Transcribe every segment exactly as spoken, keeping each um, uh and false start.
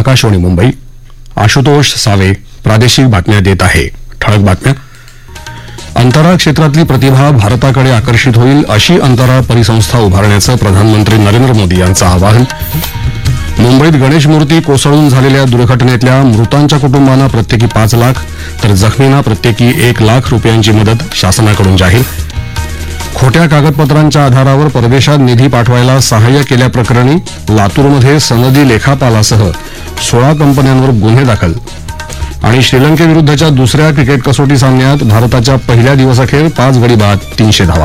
Akashvani Mumbai. Ashutosh save प्रादेशिक बातम्या देत आहे. ठळक बातम्या. अंतराळ क्षेत्रातली प्रतिभा भारताकडे आकर्षित होईल अशी अंतराळ परिसंस्था उभारण्याचं प्रधानमंत्री नरेंद्र मोदी यांचं आवाहन. मुंबईत गणेश मूर्ती कोसळून झालेल्या दुर्घटनेतल्या मृतांच्या कुटुंबांना प्रत्येकी पाच लाख तर जखमींना प्रत्येकी एक लाख रुपयांची मदत शासनाकडून जाहीर. खोट्या कागदपत्रांच्या आधारावर परदेशात निधी पाठवायला सहाय्य केल्याप्रकरणी लातूरमध्ये सनदी लेखापालासह सोळा कंपन्यांवर गुन्हे दाखल. आणि श्रीलंकेविरुद्धच्या दुसऱ्या क्रिकेट कसोटी सामन्यात भारताच्या पहिल्या दिवसाखेर पाच गडी बाद तीनशे धावा.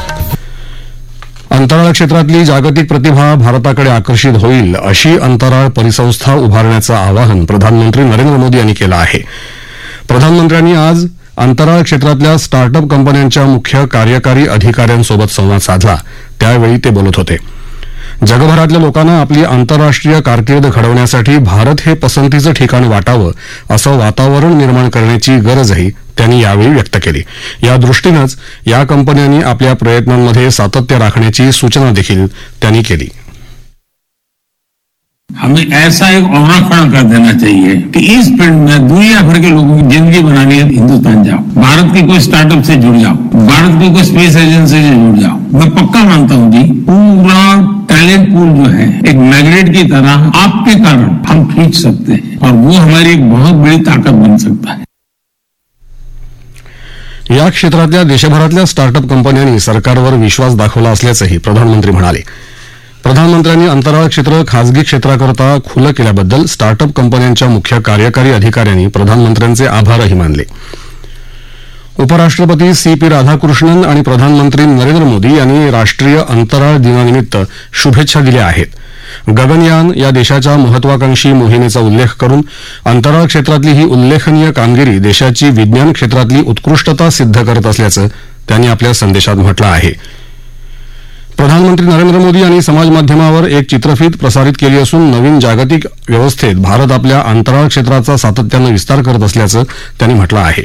अंतराळ क्षेत्रातली जागतिक प्रतिभा भारताकडे आकर्षित होईल अशी अंतराळ परिसंस्था उभारण्याचं आवाहन प्रधानमंत्री नरेंद्र मोदी यांनी केलं आहे. प्रधानमंत्र्यांनी आज अंतराळ क्षेत्रातल्या स्टार्टअप कंपन्यांच्या मुख्य कार्यकारी अधिकाऱ्यांसोबत संवाद साधला त्यावेळी ते बोलत होते. जगभरातल्या लोकांना आपली आंतरराष्ट्रीय कारकीर्द घडवण्यासाठी भारत हे पसंतीचं ठिकाण वाटावं असं वातावरण निर्माण करण्याची गरजही त्यांनी यावेळी व्यक्त केली. या दृष्टीनंच या कंपन्यांनी आपल्या प्रयत्नांमध्ये सातत्य राखण्याची सूचना देखील त्यांनी केली. हमें ऐसा एक औरा खड़ा कर देना चाहिए कि इस फील्ड में दुनिया भर के लोगों की जिंदगी बनानी है. हिंदुस्तान जाओ, भारत के कोई स्टार्टअप से जुड़ जाओ, भारत की कोई स्पेस एजेंसी से जुड़ जाओ. मैं पक्का मानता हूँ जी, पूरा टैलेंट पूल जो है एक मैग्नेट की तरह आपके कारण हम खींच सकते हैं और वो हमारी एक बहुत बड़ी ताकत बन सकता है. या क्षेत्रातल्या देशभरातल्या स्टार्टअप कंपन्यांनी सरकारवर विश्वास दाखवला असल्याचंही प्रधानमंत्री म्हणाले. प्रधानमंत्र्यांनी अंतराळ क्षेत्र खासगी क्षेत्राकरता खुलं केल्याबद्दल स्टार्टअप कंपन्यांच्या मुख्य कार्यकारी अधिकाऱ्यांनी प्रधानमंत्र्यांचे आभारही मानले. उपराष्ट्रपती सी पी राधाकृष्णन आणि प्रधानमंत्री नरेंद्र मोदी यांनी राष्ट्रीय अंतराळ दिनानिमित्त शुभेच्छा दिल्या आहेत. गगनयान या देशाच्या महत्वाकांक्षी मोहिमेचा उल्लेख करून अंतराळ क्षेत्रातली ही उल्लेखनीय कामगिरी देशाची विज्ञान क्षेत्रातली उत्कृष्टता सिद्ध करत असल्याचं त्यांनी आपल्या संदेशात म्हटलं आहे. प्रधानमंत्री नरेंद्र मोदी यांनी समाजमाध्यमावर एक चित्रफीत प्रसारित केली असून नवीन जागतिक व्यवस्थेत भारत आपल्या अंतराळ क्षेत्राचा सातत्यानं विस्तार करत असल्याचं त्यांनी म्हटलं आहे.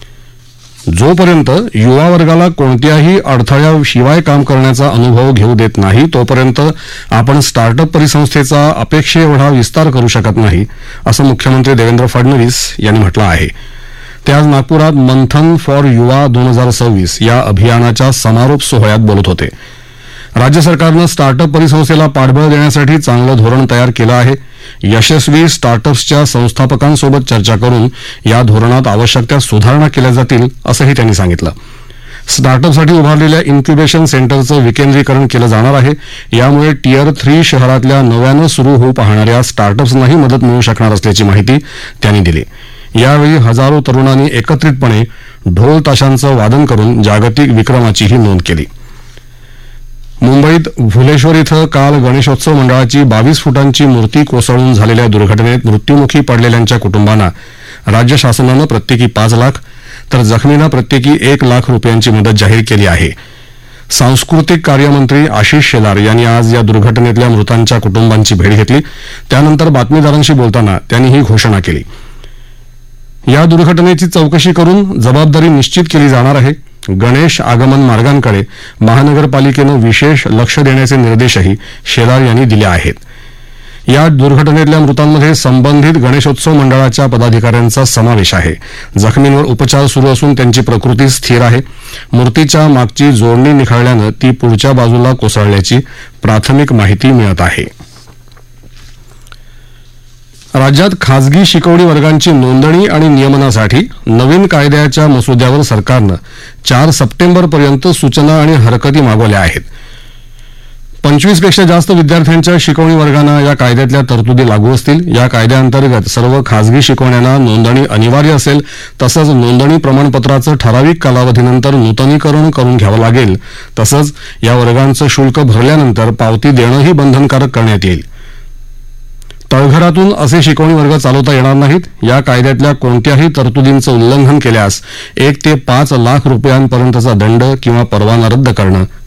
जोपर्यंत युवा वर्गाला कोणत्याही अडथळ्याशिवाय काम करण्याचा अनुभव घेऊ देत नाही तोपर्यंत आपण स्टार्टअप परिसंस्थेचा अपेक्षेएवढा विस्तार करू शकत नाही असं मुख्यमंत्री देवेंद्र फडणवीस यांनी म्हटलं आहे. ते आज नागपुरात मंथन फॉर युवा दोन हजार सव्वीस या अभियानाच्या समारोप सोहळ्यात बोलत होते. राज्य सरकारनं स्टार्टअप परिसंस्थेला पाठबळ देण्यासाठी चांगलं धोरण तयार केलं आहे. यशस्वी स्टार्टअप्सच्या संस्थापकांसोबत चर्चा करून या धोरणात आवश्यक त्या सुधारणा केल्या जातील असंही त्यांनी सांगितलं. स्टार्टअपसाठी उभारलेल्या इन्क्युबेशन सेंटरचं विकेंद्रीकरण केलं जाणार आहे. यामुळे टियर थ्री शहरातल्या नव्यानं सुरू होऊ पाहणाऱ्या स्टार्टअप्सनाही मदत मिळू शकणार असल्याची माहिती त्यांनी दिली. यावेळी हजारो तरुणांनी एकत्रितपणे ढोल ताशांचं वादन करून जागतिक विक्रमाचीही नोंद केली. मुंबईत भुलेश्वर इथं काल गणेशोत्सव मंडळाची बावीस फुटांची मूर्ती कोसळून झालेल्या दुर्घटनेत मृत्यूमुखी पडलेल्यांच्या कुटुंबांना राज्य शासनानं प्रत्येकी पाच लाख तर जखमींना प्रत्येकी एक लाख रुपयांची मदत जाहीर केली आहे. सांस्कृतिक कार्यमंत्री आशिष शेलार यांनी आज या दुर्घटनेतल्या मृतांच्या कुटुंबांची भेट घेतली. त्यानंतर बातमीदारांशी बोलताना त्यांनी ही घोषणा केली. या दुर्घटनेची चौकशी करून जबाबदारी निश्चित केली जाणार आहे. गणेश आगमन मार्गांकडे महानगरपालिकेनं विशेष लक्ष देण्याचे निर्देशही शेलार यांनी दिले आहेत. या दुर्घटनेतल्या मृतांमध्ये संबंधित गणेशोत्सव मंडळाच्या पदाधिकाऱ्यांचा समावेश आहे. जखमींवर उपचार सुरू असून त्यांची प्रकृती स्थिर आहे. मूर्तीच्या मागची जोडणी निखळल्यानं ती पुढच्या बाजूला कोसळल्याची प्राथमिक माहिती मिळत आहे. राज्यात खासगी शिकवणी वर्गांची नोंदणी आणि नियमनासाठी नवीन कायद्याच्या मसुद्यावर सरकारनं चार सप्टेंबरपर्यंत सूचना आणि हरकती मागवल्या आहेत. पंचवीस पेक्षा जास्त विद्यार्थ्यांच्या शिकवणी वर्गांना या कायद्यातल्या तरतुदी लागू असतील. या कायद्याअंतर्गत सर्व खासगी शिकवण्यांना नोंदणी अनिवार्य असेल. तसंच नोंदणी प्रमाणपत्राचं ठराविक कालावधीनंतर नूतनीकरण करून घ्यावं लागेल. तसंच या वर्गांचं शुल्क भरल्यानंतर पावती देणंही बंधनकारक करण्यात येईल. तळघरातून असे शिकवणी वर्ग चालवता येणार नाहीत. या कायद्यातल्या कोणत्याही तरतुदींचं उल्लंघन केल्यास एक ते पाच लाख रुपयांपर्यंतचा दंड किंवा परवाना रद्द करणं